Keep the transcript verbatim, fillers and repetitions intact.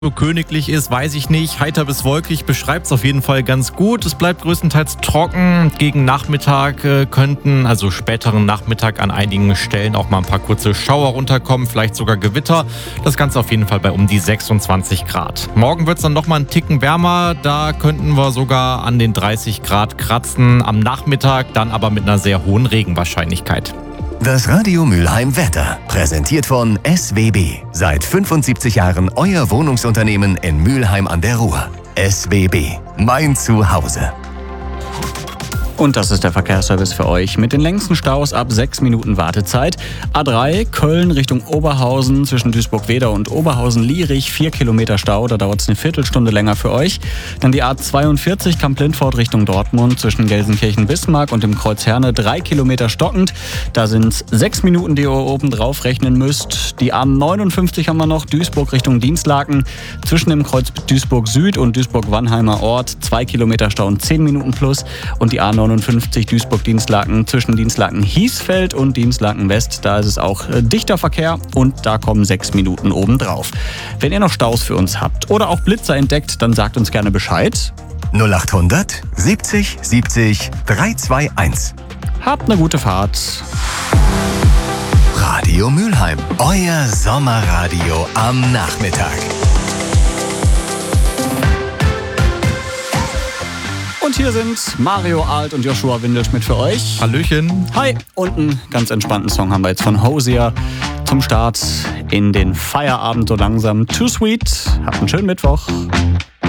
So königlich ist, weiß ich nicht. Heiter bis wolkig beschreibt es auf jeden Fall ganz gut. Es bleibt größtenteils trocken. Gegen Nachmittag äh, könnten, also späteren Nachmittag an einigen Stellen auch mal ein paar kurze Schauer runterkommen, vielleicht sogar Gewitter. Das Ganze auf jeden Fall bei um die sechsundzwanzig Grad. Morgen wird es dann nochmal einen Ticken wärmer. Da könnten wir sogar an den dreißig Grad kratzen. Am Nachmittag dann aber mit einer sehr hohen Regenwahrscheinlichkeit. Das Radio Mülheim Wetter, präsentiert von S W B. Seit fünfundsiebzig Jahren euer Wohnungsunternehmen in Mülheim an der Ruhr. S W B, mein Zuhause. Und das ist der Verkehrsservice für euch mit den längsten Staus ab sechs Minuten Wartezeit. A drei, Köln Richtung Oberhausen zwischen Duisburg-Wedau und Oberhausen-Lierich, vier Kilometer Stau, da dauert es eine Viertelstunde länger für euch. Dann die A zweiundvierzig, Kamp-Lindfort Richtung Dortmund zwischen Gelsenkirchen-Bismarck und dem Kreuz Herne, drei Kilometer stockend. Da sind es sechs Minuten, die ihr oben drauf rechnen müsst. Die A neunundfünfzig haben wir noch, Duisburg Richtung Dienstlaken zwischen dem Kreuz Duisburg-Süd und Duisburg-Wannheimer Ort, zwei Kilometer Stau und zehn Minuten plus. Und die A neunundfünfzig Duisburg-Dienstlaken zwischen Dienstlaken-Hiesfeld und Dienstlaken-West. Da ist es auch äh, dichter Verkehr und da kommen sechs Minuten obendrauf. Wenn ihr noch Staus für uns habt oder auch Blitzer entdeckt, dann sagt uns gerne Bescheid. null achthundert siebzig siebzig dreihundertzweiundundzwanzig. Habt eine gute Fahrt. Radio Mülheim, euer Sommerradio am Nachmittag. Und hier sind Mario Alt und Joshua Windelschmidt für euch. Hallöchen. Hi. Und einen ganz entspannten Song haben wir jetzt von Hosier zum Start in den Feierabend so langsam. Too Sweet. Habt einen schönen Mittwoch.